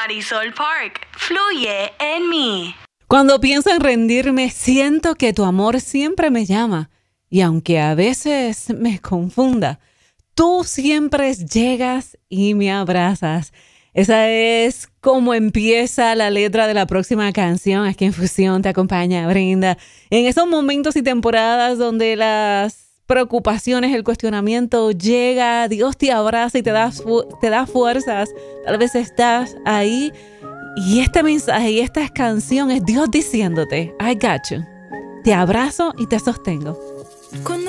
Marisol Park, fluye en mí. Cuando pienso en rendirme, siento que tu amor siempre me llama. Y aunque a veces me confunda, tú siempre llegas y me abrazas. Esa es como empieza la letra de la próxima canción. Aquí en Fusión te acompaña Brenda. En esos momentos y temporadas donde las preocupaciones, el cuestionamiento llega, Dios te abraza y te da fuerzas. Tal vez estás ahí y este mensaje y esta canción es Dios diciéndote, I got you. Te abrazo y te sostengo.